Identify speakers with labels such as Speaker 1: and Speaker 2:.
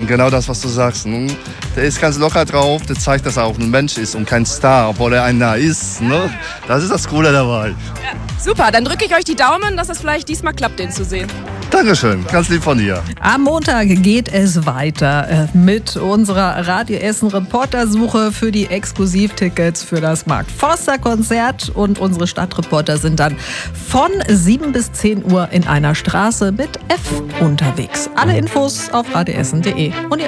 Speaker 1: Genau das, was du sagst. Der ist ganz locker drauf, der zeigt, dass er auch ein Mensch ist und kein Star, obwohl er einer ist. Ne? Das ist das Coole dabei.
Speaker 2: Ja, super, dann drücke ich euch die Daumen, dass es vielleicht diesmal klappt, den zu sehen.
Speaker 1: Dankeschön, ganz lieb von dir.
Speaker 3: Am Montag geht es weiter mit unserer Radio Essen Reportersuche für die Exklusivtickets für das Mark Forster Konzert. Und unsere Stadtreporter sind dann von 7 bis 10 Uhr in einer Straße mit F unterwegs. Alle Infos auf radioessen.de. Und ihr